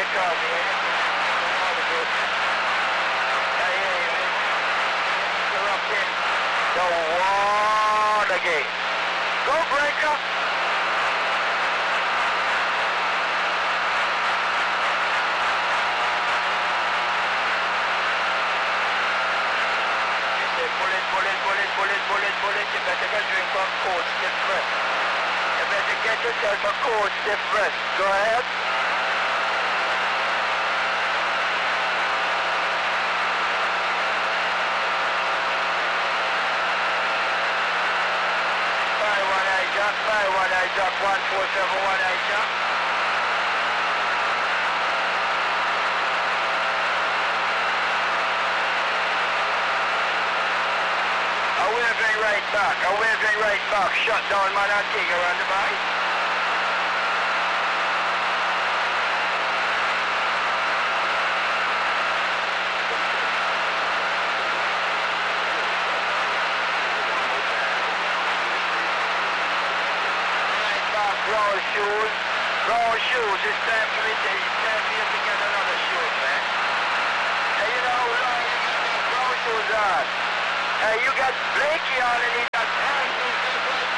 call me, eh? Interrupting the water gate. Go, breaker! Bullet, you better go drink on cold stiff breast. You better get yourself a cold stiff breast. Go ahead. Fly one hijack, 1471 hijack. Waving right back, shut down man and King around the bike. Right back, brown shoes, it's time for me to get another shoe, man. Hey, you know how long you got these brown shoes on? Hey, you got Blakey on and he got pants.